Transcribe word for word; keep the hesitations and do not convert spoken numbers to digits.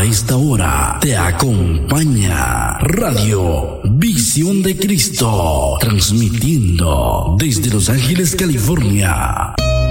A esta hora te acompaña Radio Visión de Cristo, transmitiendo desde Los Ángeles, California.